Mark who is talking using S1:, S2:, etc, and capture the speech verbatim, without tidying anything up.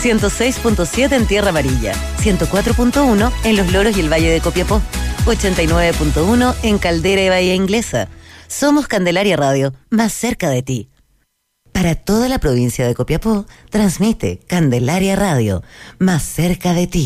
S1: ciento seis punto siete en Tierra Amarilla, ciento cuatro punto uno en Los Loros y el Valle de Copiapó, ochenta y nueve punto uno en Caldera y Bahía Inglesa. Somos Candelaria Radio, más cerca de ti. Para toda la provincia de Copiapó, transmite Candelaria Radio, más cerca de ti.